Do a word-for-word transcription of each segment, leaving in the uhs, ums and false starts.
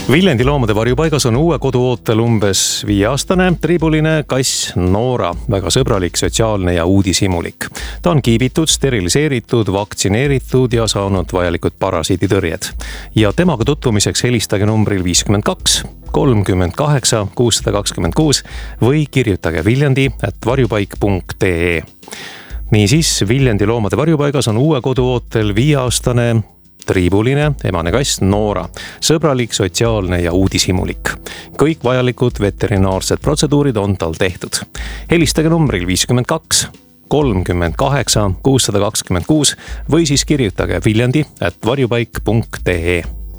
Viljandi loomade varjupaigas on uue kodu ootel umbes viieaastane triibuline kass Noora, väga sõbralik, sotsiaalne ja uudishimulik. Ta on kiibitud, steriliseeritud, vaktsineeritud ja saanud vajalikud parasiiditõrjed. Ja temaga tutvumiseks helistage numbril viiskümmend kaks kolmkümmend kaheksa kuussada kakskümmend kuus või kirjutage viljandi at varjupaik punkt ee. Niisiis, Viljandi loomade varjupaigas on uue kodu ootel viieaastane triibuline emane kass Noora, sõbralik, sotsiaalne ja uudishimulik. Kõik vajalikud veterinaarsed protseduurid on tal tehtud. Helistage numbril viiskümmend kaks kolmkümmend kaheksa kuussada kakskümmend kuus või siis kirjutage viljandi at varjupaik punkt ee.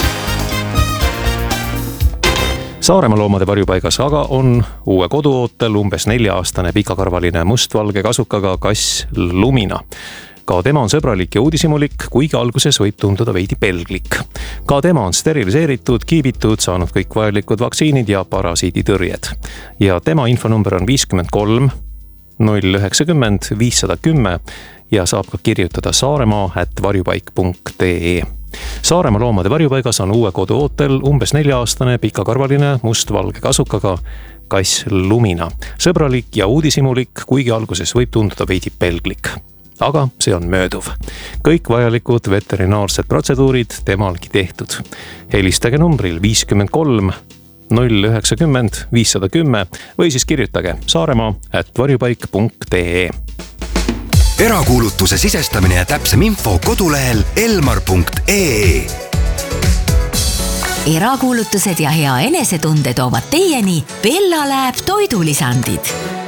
Saaremaa loomade varjupaigas aga on uue kodu ootel umbes nelja-aastane pikakarvaline mustvalge kasukaga kass Lumina. Ka tema on sõbralik ja uudishimulik, kuigi alguses võib tunduda veidi pelglik. Ka tema on steriliseeritud, kiibitud, saanud kõik vajalikud vaktsiinid ja parasiiditõrjed. Ja tema infonumber on viiskümmend kolm null üheksakümmend viissada kümme ja saab ka kirjutada Saaremaa at varjupaik punkt ee. Saaremaa loomade varjupaigas on uue kodu ootel umbes nelja-aastane pikakarvaline mustvalge kasukaga kass Lumina. Sõbralik ja uudishimulik, kuigi alguses võib tunduda veidi pelglik. Aga see on mööduv. Kõik vajalikud veterinaarsed protseduurid temalgi tehtud. Helistage numbril viiskümmend kolm null üheksakümmend viissada kümme või siis kirjutage Saaremaa at varjupaik punkt ee. Erakuulutuse sisestamine ja täpsem info kodulehel elmar punkt ee. Erakuulutused ja hea enesetunde toovad teieni Bella Lab toidulisandid.